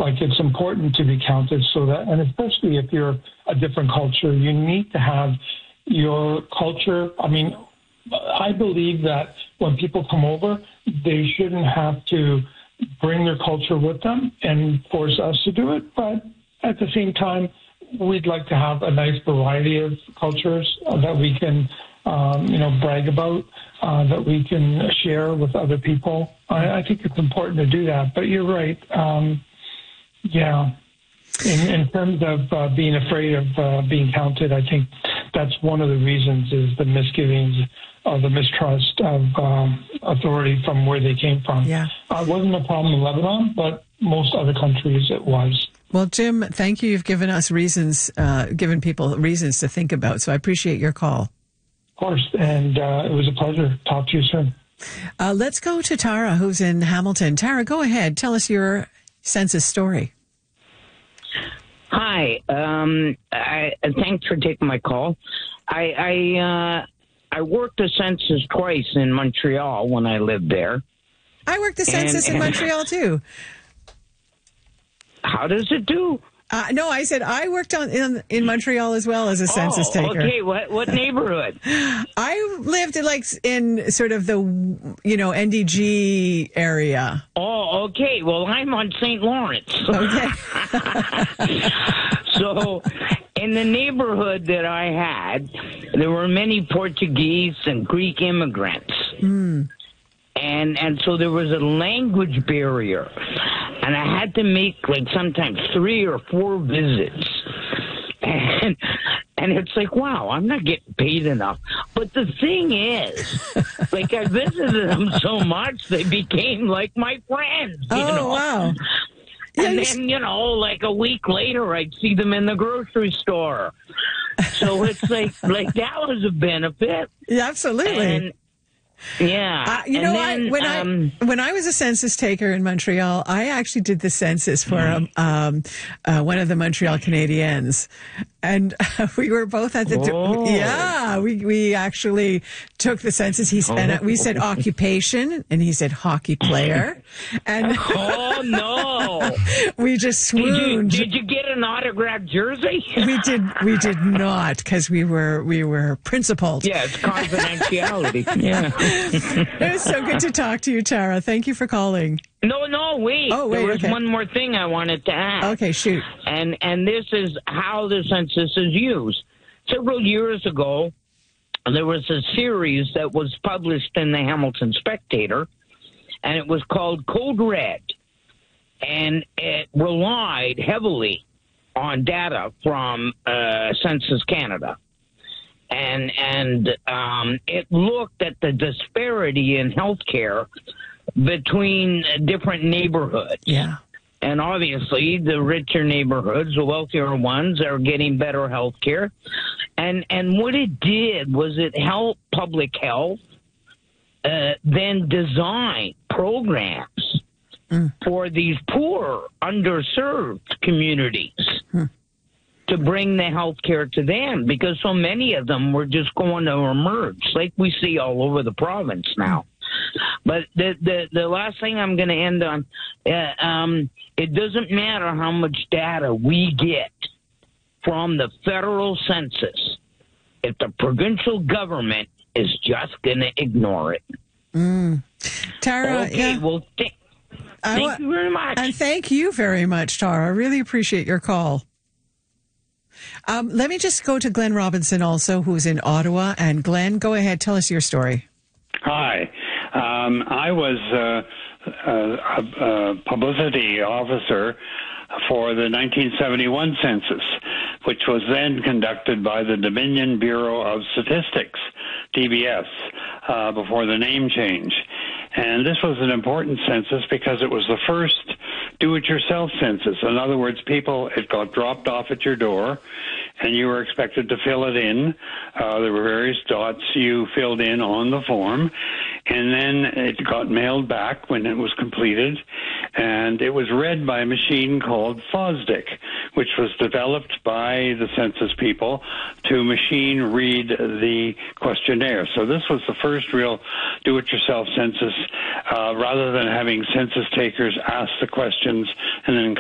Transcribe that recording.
like it's important to be counted so that, and especially if you're a different culture, you need to have your culture. I mean, I believe that when people come over, they shouldn't have to bring their culture with them and force us to do it. But at the same time, we'd like to have a nice variety of cultures that we can, brag about, that we can share with other people. I think it's important to do that. But you're right. In terms of being afraid of being counted, I think that's one of the reasons is the misgivings or the mistrust of authority from where they came from. Yeah. It wasn't a problem in Lebanon, but most other countries it was. Well, Jim, thank you. You've given us reasons, given people reasons to think about. So I appreciate your call. Of course. And it was a pleasure. Talk to you soon. Let's go to Tara, who's in Hamilton. Tara, go ahead. Tell us your census story. Hi. Thanks for taking my call. I worked the census twice in Montreal when I lived there. I worked the census in Montreal, too. How does it do? No, I said I worked in Montreal as well as a census taker. Okay. What neighborhood? I lived in sort of the, NDG area. Oh, okay. Well, I'm on St. Lawrence. Okay. So, in the neighborhood that I had, there were many Portuguese and Greek immigrants. Mm. And so there was a language barrier. And I had to make sometimes 3 or 4 visits. And it's like, wow, I'm not getting paid enough. But the thing is, I visited them so much, they became like my friends. Wow. And then, a week later, I'd see them in the grocery store. So it's like that was a benefit. Yeah, absolutely. And, yeah. When I was a census taker in Montreal, I actually did the census for one of the Montreal Canadiens. And we were both at the... we actually took the census. We said occupation, and he said hockey player. And oh, no. We just swooned. Did you get an autographed jersey? We did not, because we were principled. Yeah, it's confidentiality. Yeah. It was so good to talk to you, Tara. Thank you for calling. No, wait. There was one more thing I wanted to add. Okay, shoot. And this is how the census is used. Several years ago, there was a series that was published in the Hamilton Spectator, and it was called Code Red. And it relied heavily on data from Census Canada. And it looked at the disparity in healthcare between different neighborhoods. Yeah. And obviously, the richer neighborhoods, the wealthier ones, are getting better health care. And what it did was it helped public health then design programs for these poor, underserved communities to bring the health care to them, because so many of them were just going to emerge, like we see all over the province now. But the last thing I'm going to end on, it doesn't matter how much data we get from the federal census if the provincial government is just going to ignore it. Tara, okay, well, thank you very much. And thank you very much, Tara. I really appreciate your call. Let me just go to Glenn Robinson also, who's in Ottawa. And Glenn, go ahead. Tell us your story. Hi. I was a publicity officer for the 1971 census, which was then conducted by the Dominion Bureau of Statistics, DBS, before the name change. And this was an important census because it was the first do-it-yourself census. In other words, it got dropped off at your door, and you were expected to fill it in. There were various dots you filled in on the form, and then it got mailed back when it was completed, and it was read by a machine called FOSDIC, which was developed by the census people to machine read the questionnaire. So this was the first real do-it-yourself census, rather than having census takers ask the questions and then